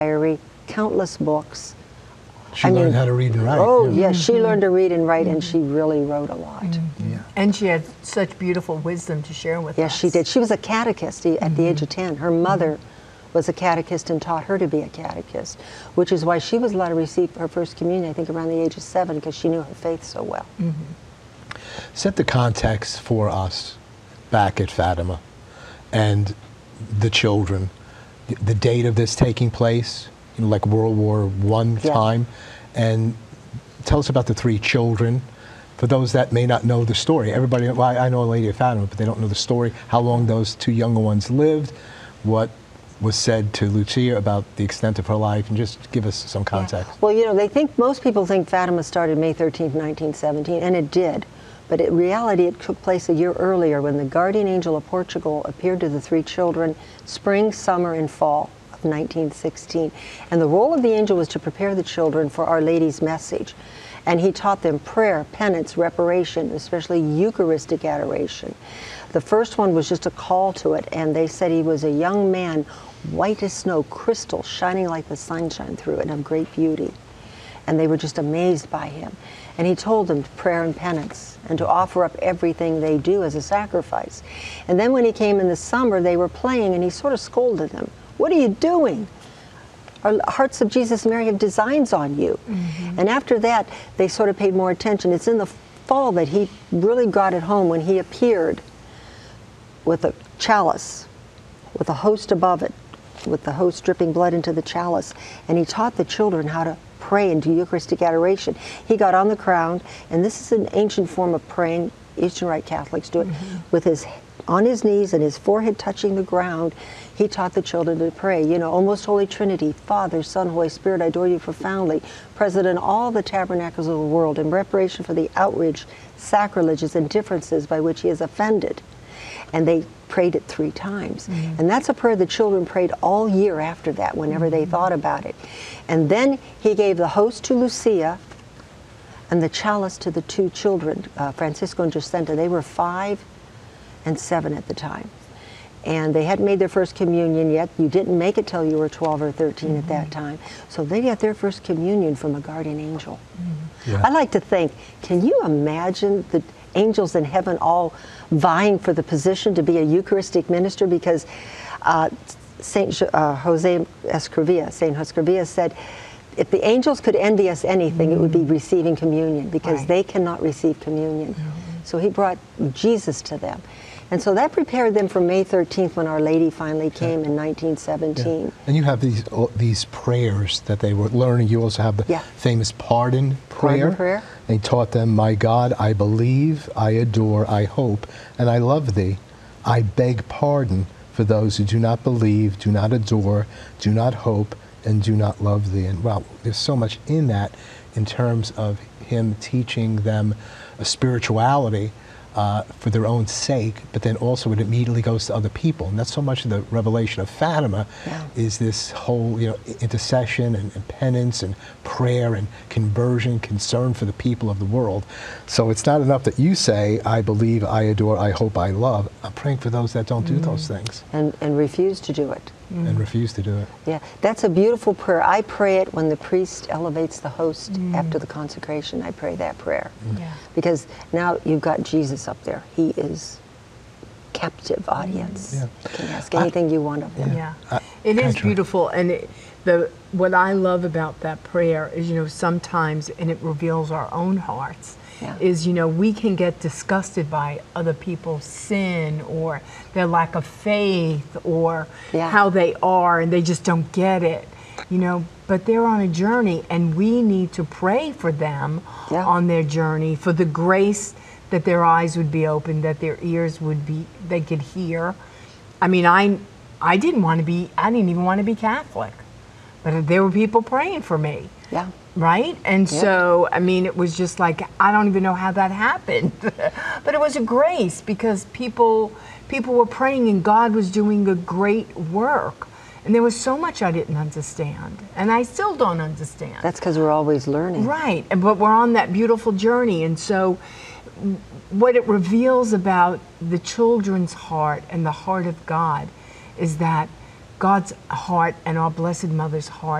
diary, countless books. She learned how to read and write. Oh, yes, she learned to read and write, and she really wrote a lot. Yeah. And she had such beautiful wisdom to share with us. Yes, she did. She was a catechist at the age of 10. Her mother was a catechist and taught her to be a catechist, which is why she was allowed to receive her first communion, I think, around the age of 7, because she knew her faith so well. Set the context for us back at Fatima and the children. The date of this taking place, you know, like World War I time, and tell us about the 3 children. For those that may not know the story, everybody, well, I know a lady at Fatima, but they don't know the story, how long those 2 younger ones lived, what was said to Lucia about the extent of her life, and just give us some context. Well, you know, most people think Fatima started May 13th, 1917, and it did. But in reality, it took place a year earlier when the guardian angel of Portugal appeared to the 3 children, spring, summer, and fall of 1916. And the role of the angel was to prepare the children for Our Lady's message. And he taught them prayer, penance, reparation, especially Eucharistic adoration. The first one was just a call to it, and they said he was a young man, white as snow, crystal, shining like the sunshine through it, and of great beauty. And they were just amazed by him. And he told them prayer and penance, and to offer up everything they do as a sacrifice. And then when he came in the summer, they were playing, and he sort of scolded them. What are you doing? Our hearts of Jesus and Mary have designs on you. And after that, they sort of paid more attention. It's in the fall that he really got it home when he appeared with a chalice, with a host above it, with the host dripping blood into the chalice. And he taught the children how to pray and do Eucharistic adoration. He got on the ground, and this is an ancient form of praying. Eastern Rite Catholics do it with on his knees and his forehead touching the ground. He taught the children to pray, you know, O most Holy Trinity, Father, Son, Holy Spirit, I adore you profoundly, present in all the tabernacles of the world, in reparation for the outrage, sacrileges, and differences by which he is offended. And they prayed it 3 times. And that's a prayer the children prayed all year after that, whenever they thought about it. And then he gave the host to Lucia and the chalice to the 2 children, Francisco and Jacinta. They were 5 and 7 at the time. And they hadn't made their first communion yet. You didn't make it till you were 12 or 13 at that time. So they got their first communion from a guardian angel. I like to think, can you imagine the angels in heaven all vying for the position to be a Eucharistic minister? Because Saint Jose Escrivia said, if the angels could envy us anything, it would be receiving communion, because they cannot receive communion. So he brought Jesus to them. And so that prepared them for May 13th, when Our Lady finally came in 1917. And you have these prayers that they were learning. You also have the famous pardon prayer. Pardon prayer. They taught them, my God, I believe, I adore, I hope, and I love thee. I beg pardon for those who do not believe, do not adore, do not hope, and do not love thee. And wow, there's so much in that in terms of him teaching them a spirituality for their own sake, but then also it immediately goes to other people. And that's so much of the revelation of Fatima, is this whole, you know, intercession and penance and prayer and conversion, concern for the people of the world. So it's not enough that you say, I believe, I adore, I hope, I love. I'm praying for those that don't do those things. And refuse to do it. And refuse to do it. Yeah, that's a beautiful prayer. I pray it when the priest elevates the host after the consecration. I pray that prayer. Because now you've got Jesus up there. He is captive audience. You can ask anything you want of him. It is beautiful. And what I love about that prayer is, you know, sometimes, and it reveals our own hearts, is, you know, we can get disgusted by other people's sin or their lack of faith or how they are, and they just don't get it, you know, but they're on a journey, and we need to pray for them on their journey, for the grace that their eyes would be open, that their ears would be, they could hear. I mean, I didn't even want to be Catholic, but there were people praying for me. Right? And so, I mean, it was just like, I don't even know how that happened. But it was a grace, because people were praying, and God was doing a great work. And there was so much I didn't understand, and I still don't understand. That's because we're always learning. Right, but we're on that beautiful journey. And so what it reveals about the children's heart and the heart of God is that God's heart and our Blessed Mother's heart